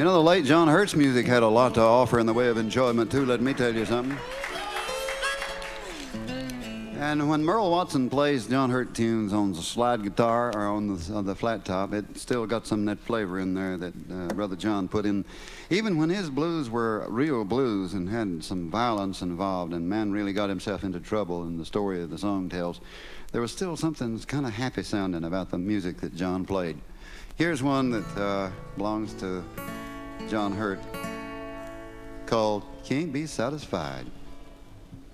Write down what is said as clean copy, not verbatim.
You know, the late John Hurt's music had a lot to offer in the way of enjoyment, too, let me tell you something. And when Merle Watson plays John Hurt tunes on the slide guitar or on the flat top, it still got some of that flavor in there that Brother John put in. Even when his blues were real blues and had some violence involved and man really got himself into trouble in the story of the song tells, there was still something kind of happy sounding about the music that John played. Here's one that belongs to John Hurt called Can't Be Satisfied.